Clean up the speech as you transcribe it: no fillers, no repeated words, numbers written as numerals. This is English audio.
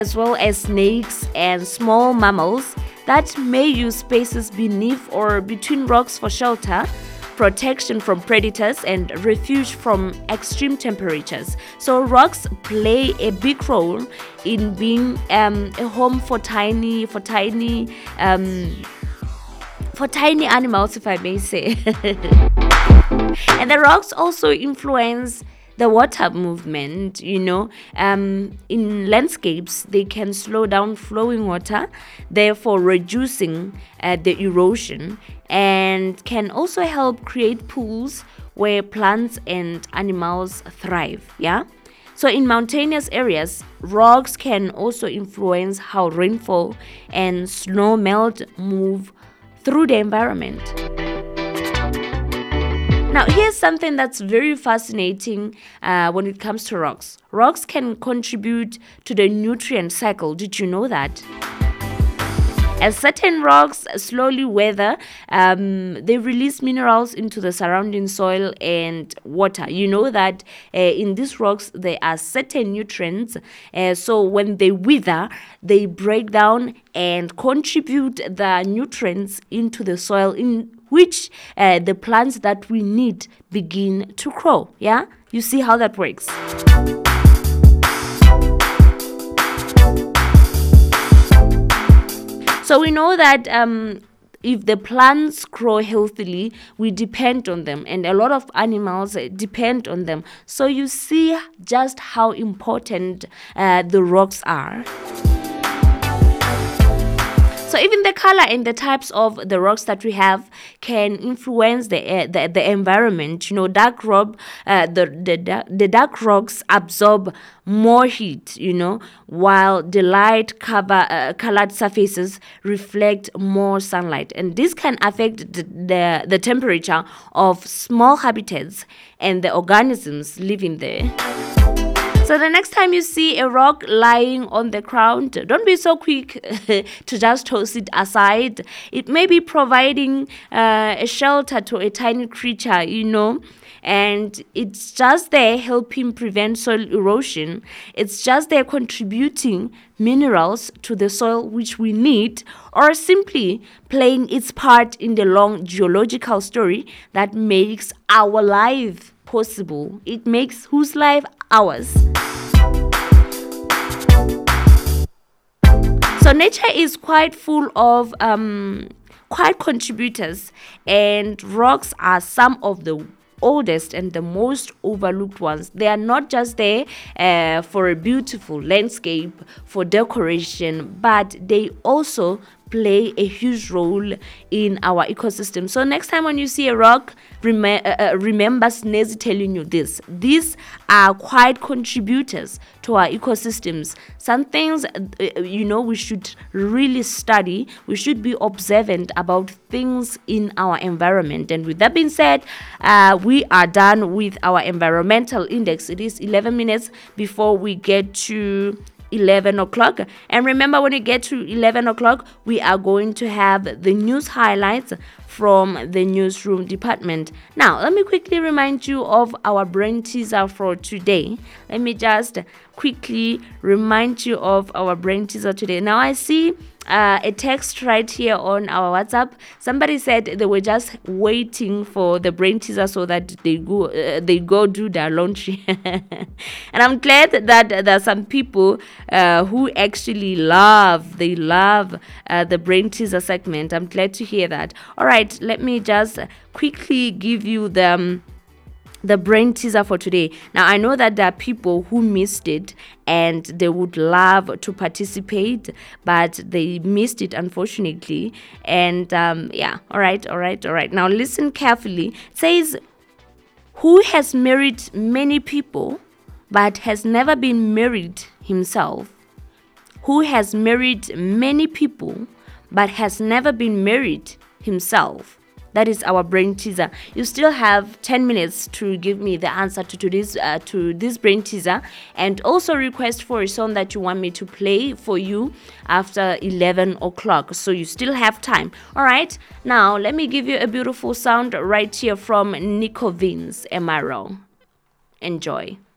as well as snakes and small mammals that may use spaces beneath or between rocks for shelter, protection from predators, and refuge from extreme temperatures. So rocks play a big role in being a home for tiny animals, if I may say. And the rocks also influence the water movement. In landscapes, they can slow down flowing water, therefore reducing the erosion, and can also help create pools where plants and animals thrive. Yeah. So in mountainous areas, rocks can also influence how rainfall and snow melt move through the environment. Now, here's something that's very fascinating when it comes to rocks. Rocks can contribute to the nutrient cycle. Did you know that? As certain rocks slowly weather, they release minerals into the surrounding soil and water. You know that in these rocks there are certain nutrients. So when they wither, they break down and contribute the nutrients into the soil, in which the plants that we need begin to grow. Yeah, you see how that works. So we know that if the plants grow healthily, we depend on them, and a lot of animals depend on them. So you see just how important the rocks are. So even the color and the types of the rocks that we have can influence the environment. Dark rock, the dark rocks absorb more heat. While the light colored surfaces reflect more sunlight, and this can affect the temperature of small habitats and the organisms living there. So the next time you see a rock lying on the ground, don't be so quick to just toss it aside. It may be providing a shelter to a tiny creature, and it's just there helping prevent soil erosion. It's just there contributing minerals to the soil which we need, or simply playing its part in the long geological story that makes our life possible. It makes whose life? Ours. So nature is quite full of quite contributors, and rocks are some of the oldest and the most overlooked ones. They are not just there for a beautiful landscape, for decoration, but they also play a huge role in our ecosystem. So next time when you see a rock, remember Snezi telling you this. These are quite contributors to our ecosystems. Some things, we should really study. We should be observant about things in our environment. And with that being said, we are done with our environmental index. It is 11 minutes before we get to 11 o'clock. And remember, when we get to 11 o'clock, we are going to have the news highlights from the newsroom department. Now, let me quickly remind you of our brain teaser for today. Let me just quickly remind you of our brain teaser today. Now, I see a text right here on our WhatsApp. Somebody said they were just waiting for the brain teaser so that they go do their laundry. And I'm glad that there are some people who actually love the brain teaser segment. I'm glad to hear that. All right, let me just quickly give you the brain teaser for today. Now, I know that there are people who missed it and they would love to participate, but they missed it, unfortunately. And all right. Now, listen carefully. It says, who has married many people but has never been married himself? Who has married many people but has never been married himself? That is our brain teaser. You still have 10 minutes to give me the answer to this brain teaser, and also request for a song that you want me to play for you after 11 o'clock. So you still have time. All right. Now, let me give you a beautiful sound right here from Nico Vince. Am I wrong? Enjoy.